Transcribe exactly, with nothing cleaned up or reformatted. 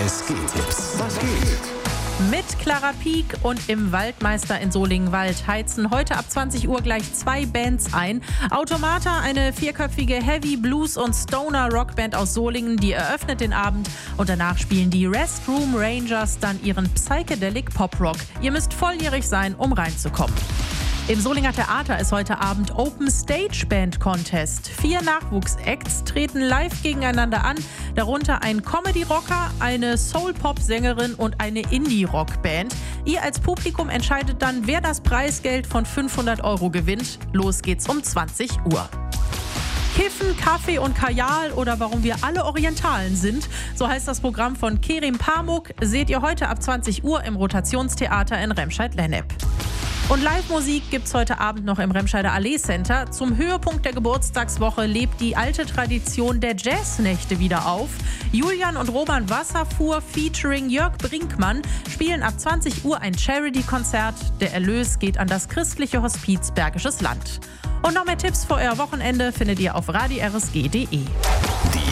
S G-Tipps. Was geht? Mit Clara Pieck und im Waldmeister in Solingen-Wald heizen heute ab zwanzig Uhr gleich zwei Bands ein. Automata, eine vierköpfige Heavy Blues- und Stoner-Rockband aus Solingen, die eröffnet den Abend. Und danach spielen die Restroom Rangers dann ihren Psychedelic Pop-Rock. Ihr müsst volljährig sein, um reinzukommen. Im Solinger Theater ist heute Abend Open Stage Band Contest. Vier Nachwuchsacts treten live gegeneinander an, darunter ein Comedy-Rocker, eine Soul-Pop-Sängerin und eine Indie-Rock-Band. Ihr als Publikum entscheidet dann, wer das Preisgeld von fünfhundert Euro gewinnt. Los geht's um zwanzig Uhr. Kiffen, Kaffee und Kajal oder warum wir alle Orientalen sind. So heißt das Programm von Kerim Pamuk. Seht ihr heute ab zwanzig Uhr im Rotationstheater in Remscheid-Lennep. Und Live-Musik gibt's heute Abend noch im Remscheider Allee Center. Zum Höhepunkt der Geburtstagswoche lebt die alte Tradition der Jazznächte wieder auf. Julian und Roman Wasserfuhr featuring Jörg Brinkmann spielen ab zwanzig Uhr ein Charity-Konzert. Der Erlös geht an das christliche Hospiz Bergisches Land. Und noch mehr Tipps für euer Wochenende findet ihr auf radio r s g punkt d e.